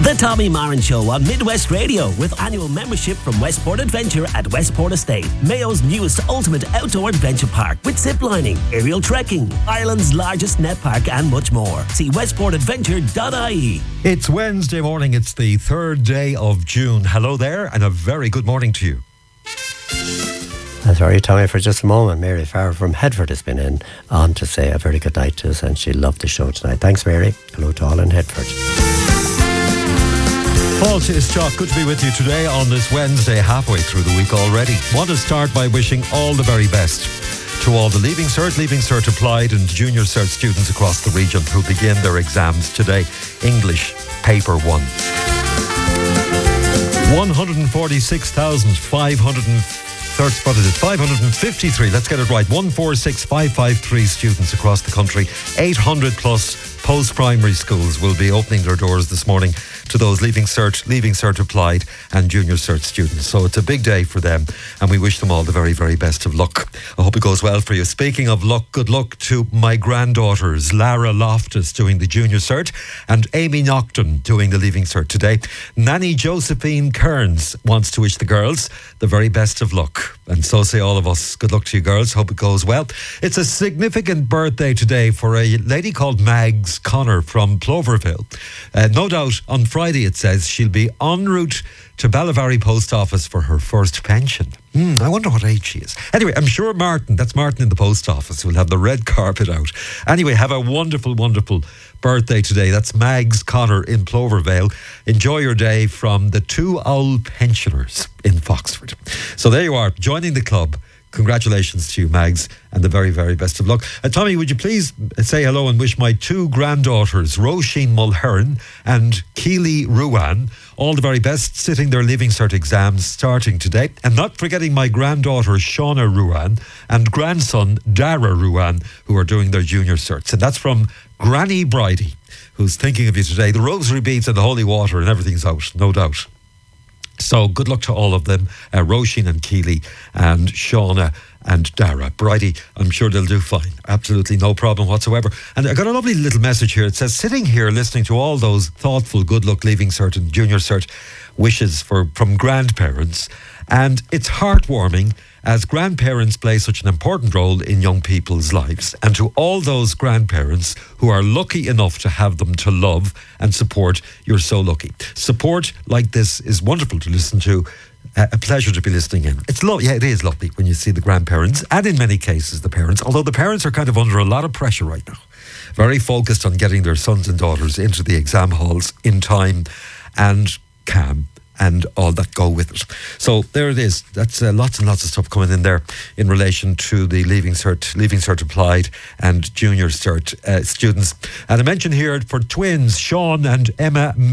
The Tommy Marin Show on Midwest Radio, with annual membership from Westport Adventure at Westport Estate, Mayo's newest ultimate outdoor adventure park with ziplining, aerial trekking, Ireland's largest net park and much more. See westportadventure.ie. It's Wednesday morning, it's the 3rd day of June. Hello there and a very good morning to you. Sorry, Tommy, for just a moment. Mary Farr from Headford has been on to say a very good night to us, and she loved the show tonight. Thanks, Mary. Hello to all in Headford. Paul Tischock, good to be with you today on this Wednesday, halfway through the week already. Want to start by wishing all the very best to all the Leaving Cert Applied and Junior Cert students across the region who begin their exams today. English, Paper 1. 553, let's get it right, 146,553 students across the country. 800 plus post-primary schools will be opening their doors this morning to those Leaving Cert Applied and Junior Cert students. So it's a big day for them, and we wish them all the very, very best of luck. I hope it goes well for you. Speaking of luck, good luck to my granddaughters, Lara Loftus doing the Junior Cert and Amy Nocton doing the Leaving Cert today. Nanny Josephine Kearns wants to wish the girls the very best of luck, and so say all of us. Good luck to you girls, hope it goes well. It's a significant birthday today for a lady called Mags Connor from Ploverville. No doubt on Friday, it says, she'll be en route to Ballyvarry Post Office for her first pension. I wonder what age she is. Anyway, I'm sure Martin, that's Martin in the post office, will have the red carpet out. Anyway, have a wonderful, wonderful birthday today. That's Mags Connor in Plovervale. Enjoy your day from the Two Owl Pensioners in Foxford. So there you are, joining the club. Congratulations to you, Mags, and the very, very best of luck. Tommy, would you please say hello and wish my two granddaughters, Roisin Mulherin and Keely Ruan, all the very best, sitting their Leaving Cert exams starting today. And not forgetting my granddaughter, Shauna Ruan, and grandson, Dara Ruan, who are doing their Junior Certs. And that's from Granny Bridie, who's thinking of you today. The rosary beads and the holy water and everything's out, no doubt. So good luck to all of them, Roisin and Keely and Shauna and Dara. Bridie, I'm sure they'll do fine. Absolutely no problem whatsoever. And I got a lovely little message here. It says, sitting here listening to all those thoughtful good luck Leaving Cert and Junior Cert wishes from grandparents, and it's heartwarming as grandparents play such an important role in young people's lives. And to all those grandparents who are lucky enough to have them to love and support, you're so lucky. Support like this is wonderful to listen to. A pleasure to be listening in. It is lovely when you see the grandparents, and in many cases the parents, although the parents are kind of under a lot of pressure right now. Very focused on getting their sons and daughters into the exam halls in time and calm and all that go with it. So there it is. That's lots and lots of stuff coming in there in relation to the Leaving Cert Applied and Junior Cert students. And I mentioned here for twins, Sean and Emma